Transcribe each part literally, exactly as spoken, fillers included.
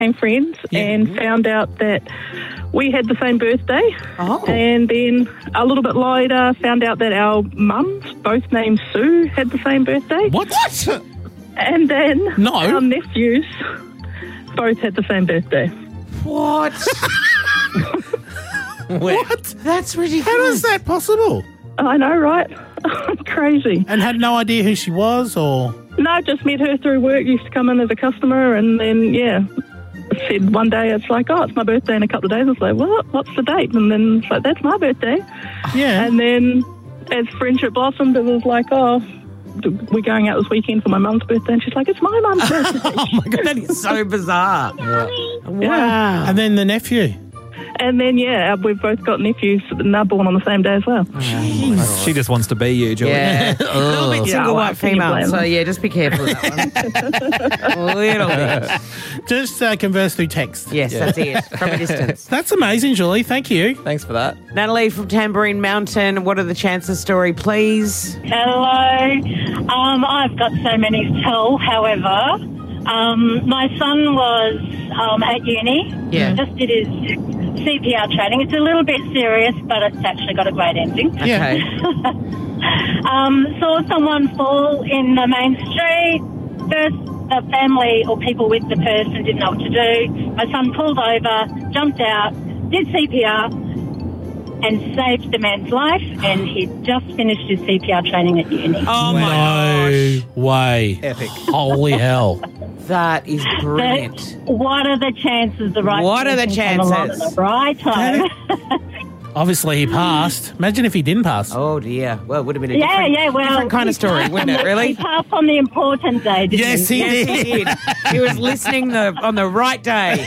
became friends Yeah. and found out that we had the same birthday. Oh. And then a little bit later, found out that our mums, both named Sue, had the same birthday. What? What? And then No. our nephews both had the same birthday. What? What? That's ridiculous. How is that possible? I know, right? Crazy. And had no idea who she was, or? No, just met her through work, used to come in as a customer, and then, yeah, said one day, it's like, oh, it's my birthday in a couple of days. I was like, what? What's the date? And then it's like, that's my birthday. Yeah. And then as friendship blossomed, it was like, oh, we're going out this weekend for my mum's birthday. And she's like, it's my mum's birthday. Oh, my God, that is so bizarre. Wow. And then the nephew. And then, yeah, we've both got nephews, and they're born on the same day as well. She just wants to be you, Julie. Yeah. A little bit Yeah, single well, white can you female, blame so them? yeah, just be careful with that one. A little bit. Just uh, converse through text. Yes, that's it. From a distance. That's amazing, Julie. Thank you. Thanks for that. Natalie from Tambourine Mountain, what are the chances story, please? Hello. Um, I've got so many to tell. However, um, my son was um, at uni. Yeah. Just did his C P R training. It's a little bit serious, but it's actually got a great ending. Yeah. Okay. Um, saw someone fall in the main street. First, the family or people with the person didn't know what to do. My son pulled over, jumped out, did C P R, and saved the man's life. And he'd just finished his C P R training at uni. Oh, my No gosh. way. Epic. Holy hell. That is But brilliant. what are the chances the right What are the person came along chances? at the right time? Obviously, he passed. Imagine if he didn't pass. Oh, dear. Well, it would have been a Yeah, different, yeah, well, different kind of he story, passed wouldn't on it, the- really? He passed on the important day, didn't Yes, he Yes, did. he did. He was listening the, on the right day.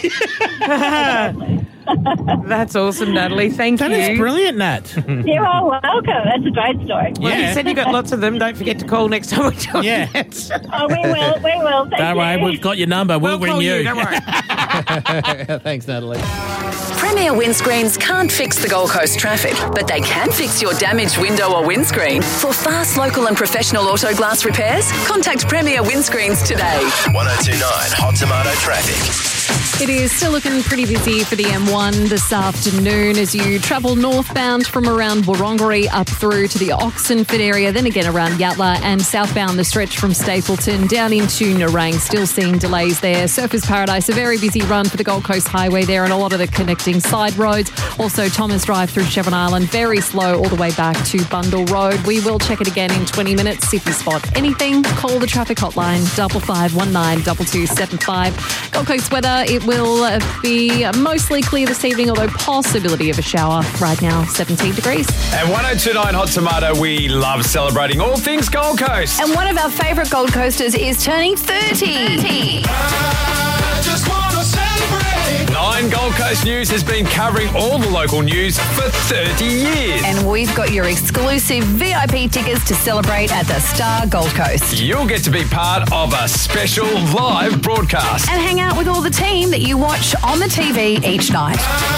That's awesome, Natalie. Thank That you. is brilliant, Nat. You're all welcome. That's a great story. Well, Yeah. you said you got lots of them. Don't forget to call next time we do Yeah. it. Oh, we will, we will. Thank Don't you. worry, we've got your number. We'll, We'll ring call you. you. Don't worry. Thanks, Natalie. Premier Windscreens can't fix the Gold Coast traffic, but they can fix your damaged window or windscreen. For fast, local and professional auto glass repairs, contact Premier Windscreens today. one oh two point nine Hot Tomato Traffic. It is still looking pretty busy for the M one this afternoon as you travel northbound from around Wurrunggeri up through to the Oxenford area, then again around Yatala, and southbound the stretch from Stapleton down into Nerang. Still seeing delays there. Surfers Paradise, a very busy run for the Gold Coast Highway there and a lot of the connecting side roads. Also Thomas Drive through Chevron Island, very slow all the way back to Bundle Road. We will check it again in twenty minutes. If you spot anything, call the traffic hotline, double five one nine double two seven five. Gold Coast weather, it will uh, be mostly clear this evening, although possibility of a shower. Right now, seventeen degrees. And one oh two point nine Hot Tomato, we love celebrating all things Gold Coast. And one of our favourite Gold Coasters is turning thirty. Nine Gold Coast News has been covering all the local news for thirty years. And we've got your exclusive V I P tickets to celebrate at the Star Gold Coast. You'll get to be part of a special live broadcast. And hang out with all the team that you watch on the T V each night.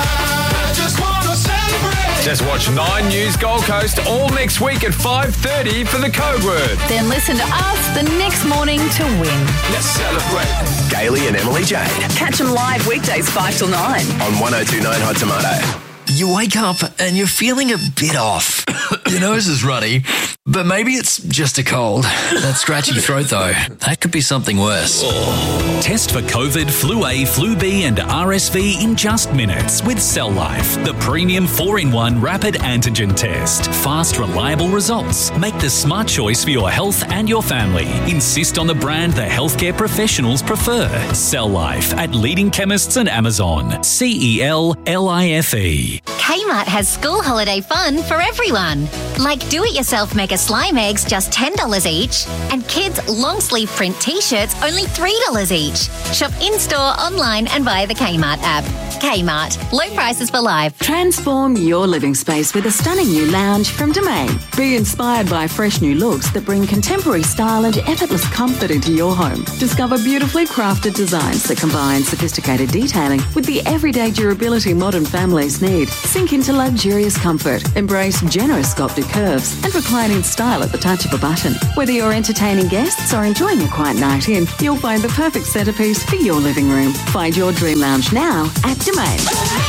Just watch Nine News Gold Coast all next week at five thirty for the code word. Then listen to us the next morning to win. Let's celebrate. Gailey and Emily Jade Catch them live weekdays five till nine. on one oh two point nine Hot Tomato. You wake up and you're feeling a bit off. Your nose is runny, but maybe it's just a cold. That scratchy throat, though, that could be something worse. Test for COVID, Flu A, Flu B and R S V in just minutes with Cell Life, the premium four in one rapid antigen test. Fast, reliable results. Make the smart choice for your health and your family. Insist on the brand the healthcare professionals prefer. Cell Life at leading chemists and Amazon. C E L L I F E. Kmart has school holiday fun for everyone. Like do-it-yourself mega slime eggs, just ten dollars each. And kids' long-sleeve print t-shirts, only three dollars each. Shop in-store, online and via the Kmart app. Kmart. Low prices for life. Transform your living space with a stunning new lounge from Domain. Be inspired by fresh new looks that bring contemporary style and effortless comfort into your home. Discover beautifully crafted designs that combine sophisticated detailing with the everyday durability modern families need. Sink into luxurious comfort. Embrace generous sculpted curves and reclining style at the touch of a button. Whether you're entertaining guests or enjoying a quiet night in, you'll find the perfect centerpiece for your living room. Find your dream lounge now at Domain.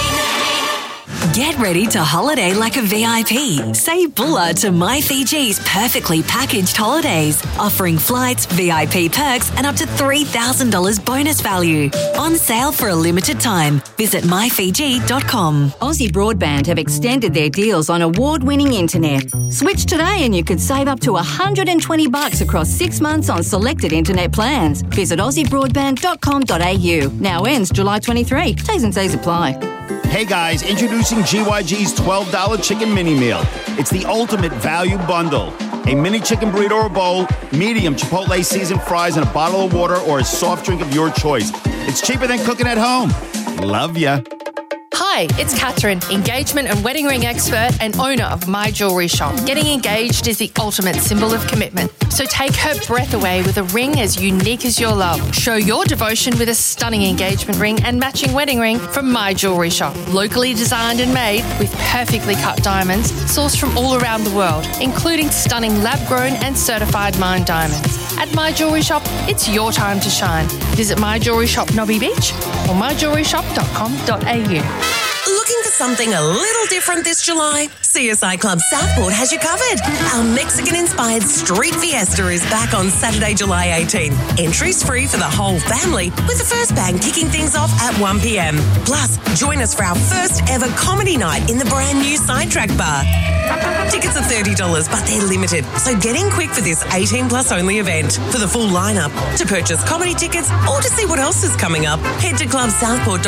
Get ready to holiday like a V I P. Say bulla to My Fiji's perfectly packaged holidays, offering flights, V I P perks, and up to three thousand dollars bonus value. On sale for a limited time. Visit my fiji dot com. Aussie Broadband have extended their deals on award-winning internet. Switch today and you could save up to one hundred twenty bucks across six months on selected internet plans. Visit aussie broadband dot com dot a u. Now ends July twenty-third. T's and C's apply. Hey guys, introducing G Y G's twelve dollar chicken mini meal. It's the ultimate value bundle. A mini chicken burrito or bowl, medium Chipotle seasoned fries, and a bottle of water or a soft drink of your choice. It's cheaper than cooking at home. Love ya. Hi, it's Catherine, engagement and wedding ring expert and owner of My Jewellery Shop. Getting engaged is the ultimate symbol of commitment. So take her breath away with a ring as unique as your love. Show your devotion with a stunning engagement ring and matching wedding ring from My Jewellery Shop. Locally designed and made with perfectly cut diamonds sourced from all around the world, including stunning lab-grown and certified mined diamonds. At My Jewellery Shop, it's your time to shine. Visit My Jewellery Shop Nobby Beach or my jewellery shop dot com dot a u. Looking for something a little different this July? C S I Club Southport has you covered. Our Mexican-inspired street fiesta is back on Saturday, July eighteenth. Entries free for the whole family, with the first band kicking things off at one p.m. Plus, join us for our first ever comedy night in the brand new Sidetrack Bar. Tickets are thirty dollars, but they're limited, so get in quick for this eighteen plus only event. For the full lineup, to purchase comedy tickets or to see what else is coming up, head to club southport dot com.